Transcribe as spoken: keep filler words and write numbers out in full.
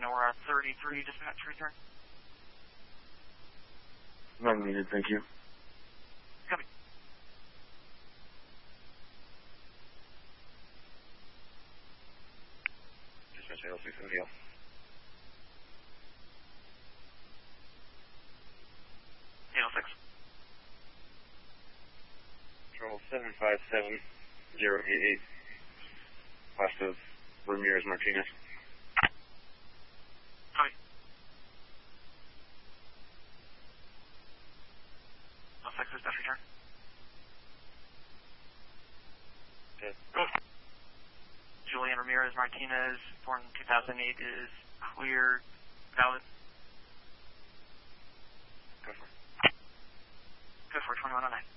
Aurora thirty-three, dispatch return. Not needed, thank you. Copy. Dispatch L six seventy L. eight oh six. Control seven five seven zero eight eight. West of Ramirez Martinez. Copy. oh six, dispatch return. Good. Julian Ramirez Martinez, born two thousand eight, is clear, valid. Go for it. Go for twenty-one oh nine.